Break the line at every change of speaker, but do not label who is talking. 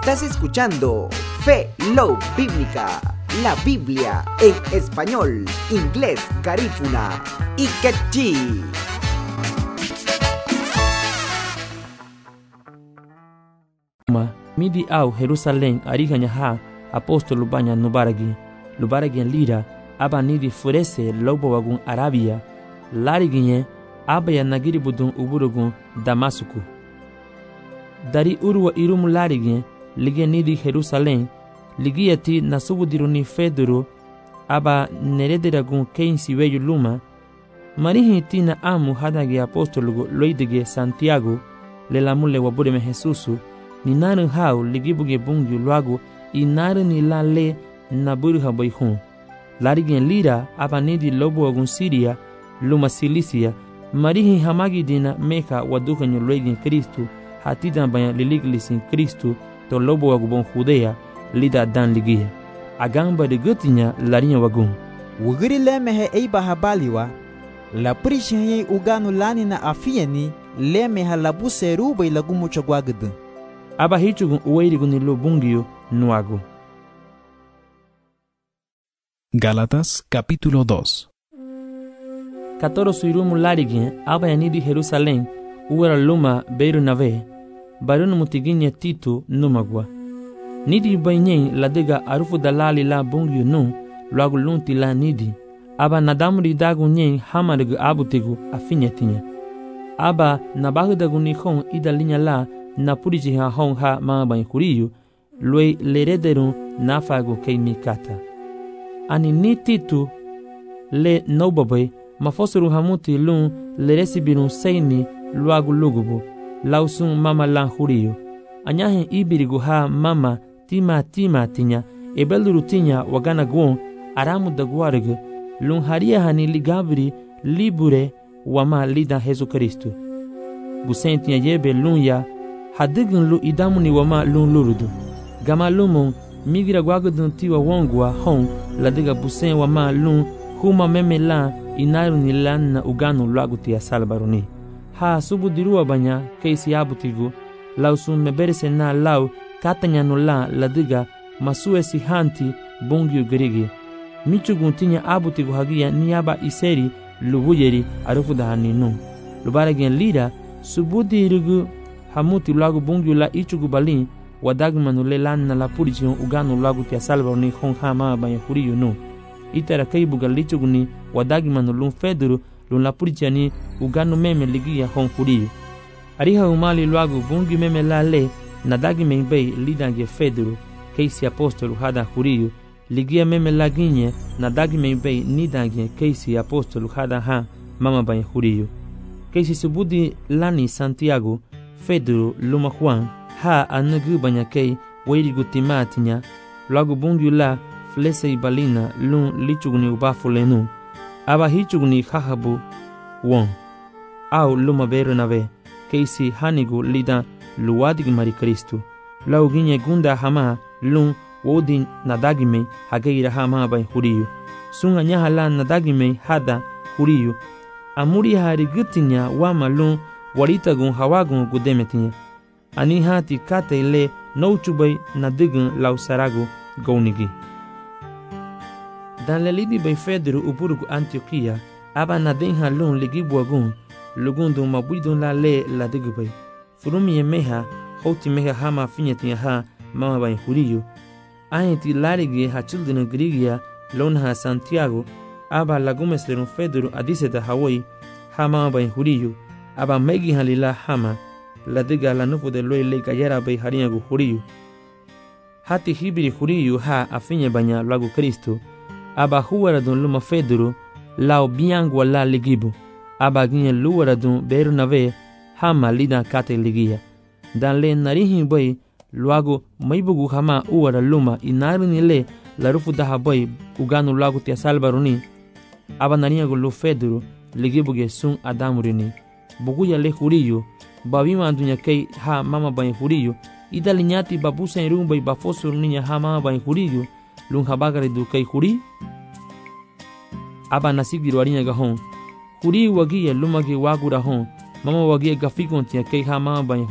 Estás escuchando Fe Love Bíblica, la Biblia en español, inglés, garífuna y quechí.
Midi au Jerusalém ariganya ha apóstolo banya lubaragi lira aba nidi furese lobo wagun Arabia lariginye aba ya nagiri budun uburugun Damasuku dari urwa irum lariginye lige nidi Jerusalém ligiyati nasubudiruni feduru aba nerederagun keinsi weyu luma marihi tina amu hadage apóstolo loidige Santiago le lamule wabureme Jesusu ni narin hau ligibuge bungyu luagu i narin ni la le na burha boyhun larigen lira abanidi lobo agun Siria luma Cilicia marihi hamagi dina meka wadukanyo luegen Kristu hatidan bayan liliglisin Kristu to lobo agu bon Judea lida dan ligia agamba de gutinya larinya wagun
wugiri lemehe eiba habaliwa la prishenye uganu lani na afieni lemeha labu seruba ilagumu chagwagdu
aba hichugun uweirigun ni lobungio nuago.
Gálatas capítulo 2.
Katoro suirumu larigin aba yanidi Jerusalém uwera luma beiru nave barunu mutiginya Tito numagwa nidi bainyen ladega arufu dalali la bungio nu luagu lunti la nidi aba nadamuri dagu nyen hamarigu abutigu afinyetinya aba nabahudagu nihon idalinya la na puriji ha hon ha mama kuriyu loi lerederun nafago kei mikata ani ni Titu le nobabai mafosuru hamuti lun leresibirun seini luagu lugubu lausun mama lan huriyu anyahin ibirigu ha mama tima tinya ebeluru tinya wagana guon aramu daguarigu lun haria hani ligabri libure wama lida Jesu Kristu busentinya yebe lun ya hadigin lu idamuni wama lun lurudu gama lumun migira gwagudun tiwa wongwa hon ladiga busen wama lun huma meme la inaru ni lan na uganu luaguti ya salbaruni ha subu diruwa banya keisi abutigu lausun meberese na lau katanya no la ladiga masue si hanti bongyu gerigi michugun tinya abutigu hagia niyaba iseri lubuyeri arufuda haninu lubaragen lira subudi irugu hamuti lagu bungyu la ichugu balin wadagmanu le lan la purichi uganu lagu tia salva ni hon hama ba yuriyu no itara kaibuga lichugu ni wadagmanu lun feduru lun la purichi ni uganu meme ligia hon huriyu ariha umali lagu bungyu meme la le nadagi membei lidange feduru keisi apostolu hada huriyu ligia meme laginye nadagi membei nidange keisi apostolu hada ha mama ba huriyu keisi subudi lani Santiago Fedro luma Juan ha anagu banyakei weirigu timatinya lagu bungyu la flese i balina lun lichuguni ubafulenu aba hichuguni hahabu won au luma beru nave keisi hanigu lida luwadig mari Kristu lau ginye gunda hama lun wodin nadagime hageira hama bai huriyu sunga nyaha la nadagime hada huriyu amuri hari gutinya wama lun waritagun hawagun gudemetinya ani hati kate le nouchubai nadigun lausaragu gounigi dan lelidi bai Fedru uburugu Antioquia aba nadinha lun ligibuagun lugundu mabuidun la le ladigubai furumi meha hoti meha hama finyetinya ha mama bai huriyu ayeti larigi ha children grigia lonha Santiago aba lagumeslerun Fedru adiseta Hawaii ha mama bai huriyu aba megi halila hama ladiga la nufu de loy le gayara bai hariyagu huriyu hati hibiri huriyu ha afinya banya lagu Kristo aba huwara dun luma Fedru lao biangu la ligibu aba ginye luwara dun beru nave hama lida kate ligia dan le narihi bai luagu maibugu hama uwara luma inarini le la rufu daha bai uganu lagu tia salbaruni aba nariyagu lu Fedru ligibuge sun adamurini buguya le huriyu babima dunya kei ha mama bai huriyu idalinyati babusa irumba bafosu ninya ha mama bai huriyu lun habagare du kei huri aba nasigiru arinya gahon huri wagi lumagi wagura hon mama wagi gafikon tia kei ha mama bai